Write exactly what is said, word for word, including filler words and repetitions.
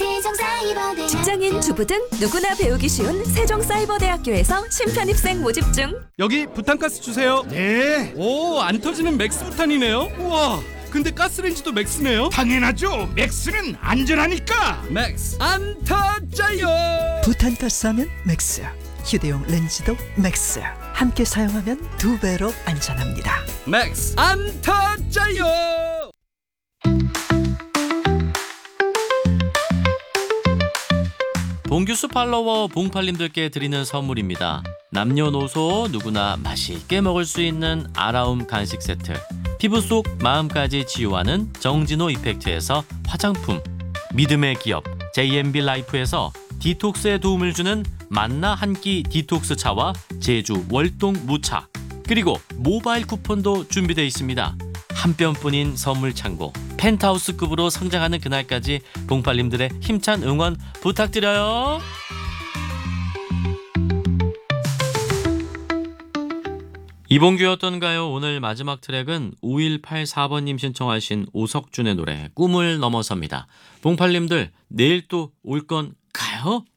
세종사이버대학교. 직장인, 주부 등 누구나 배우기 쉬운 세종사이버대학교에서 신편입생 모집 중. 여기 부탄가스 주세요. 네, 오, 안 터지는 맥스 부탄이네요. 우와, 근데 가스레인지도 맥스네요. 당연하죠. 맥스는 안전하니까. 맥스 안 터져요. 부탄가스 하면 맥스, 휴대용 렌즈도 맥스. 함께 사용하면 두 배로 안전합니다. 맥스 안 터져요. 봉규수 팔로워 봉팔님들께 드리는 선물입니다. 남녀노소 누구나 맛있게 먹을 수 있는 아라움 간식 세트, 피부 속 마음까지 치유하는 정진호 이펙트에서 화장품, 믿음의 기업 제이엠비 라이프에서 디톡스에 도움을 주는 만나 한 끼 디톡스 차와 제주 월동 무차, 그리고 모바일 쿠폰도 준비되어 있습니다. 한 뼘뿐인 선물 창고, 펜트하우스급으로 성장하는 그날까지 봉팔님들의 힘찬 응원 부탁드려요. 이봉규였던가요? 오늘 마지막 트랙은 오일팔사번님 신청하신 오석준의 노래 꿈을 넘어섭니다. 봉팔님들 내일 또 올 건가요?